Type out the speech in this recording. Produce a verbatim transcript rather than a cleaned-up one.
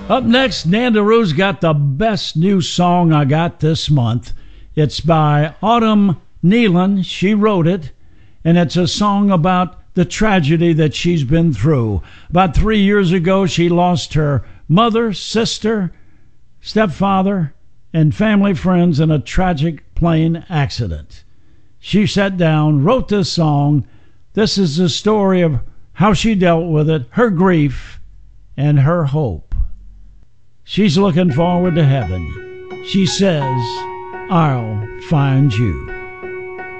Up next, Nanda Rose got the best new song I got this month. It's by Autumn Nealon. She wrote it, and it's a song about the tragedy that she's been through. About three years ago, she lost her mother, sister, stepfather, and family friends in a tragic plane accident. She sat down, wrote this song. This is the story of how she dealt with it, her grief, and her hope. She's looking forward to heaven. She says, I'll find you.